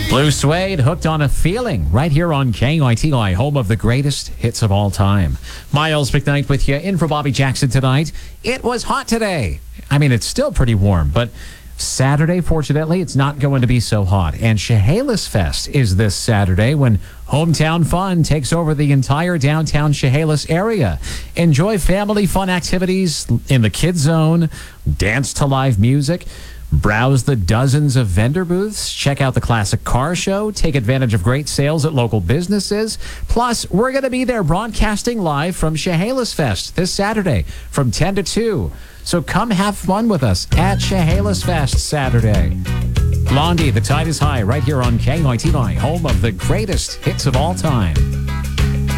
Blue Suede, Hooked on a Feeling, right here on KITI, home of the greatest hits of all time. Miles McKnight with you, in for Bobby Jackson tonight. It was hot today. I mean, it's still pretty warm, but Saturday, fortunately, it's not going to be so hot. And Chehalis Fest is this Saturday when Hometown Fun takes over the entire downtown Chehalis area. Enjoy family fun activities in the Kids Zone, dance to live music, browse the dozens of vendor booths, check out the classic car show, take advantage of great sales at local businesses. Plus, we're going to be there broadcasting live from Chehalis Fest this Saturday from 10 to 2. So come have fun with us at Chehalis Fest Saturday. Blondie, The Tide is High, right here on KITI, home of the greatest hits of all time.